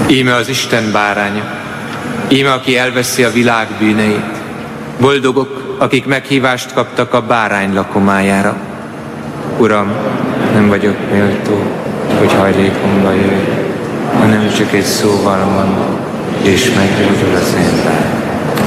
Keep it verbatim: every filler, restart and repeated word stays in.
Íme az Isten báránya, íme aki elveszi a világ bűneit. Boldogok, akik meghívást kaptak a bárány lakomájára. Uram, nem vagyok méltó, hogy hajlékomba jöjj, hanem csak egy szóval mondok, és meggyógyul az ember.